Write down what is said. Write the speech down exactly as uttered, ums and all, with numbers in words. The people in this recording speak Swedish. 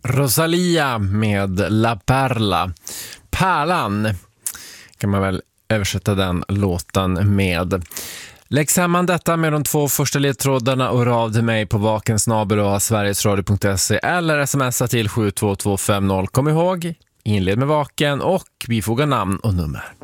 Rosalia med La Perla. Pärlan kan man väl översätta den låten med. Lägg samman detta med de två första ledtrådarna och rav till mig på vakensnabel och sverigesradio punkt se eller smsa till sju två två fem noll. Kom ihåg, inled med vaken och bifoga namn och nummer.